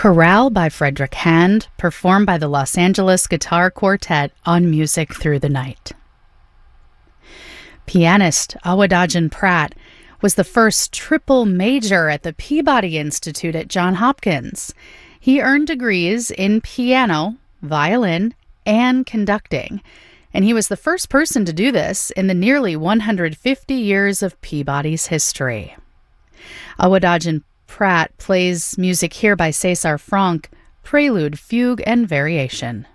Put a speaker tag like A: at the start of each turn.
A: Chorale by Frederick Hand, performed by the Los Angeles Guitar Quartet on Music Through the Night. Pianist Awadagin Pratt was the first triple major at the Peabody Institute at Johns Hopkins. He earned degrees in piano, violin, and conducting, and he was the first person to do this in the nearly 150 years of Peabody's history. Awadagin Pratt plays music here by César Franck, Prelude, Fugue, and Variation.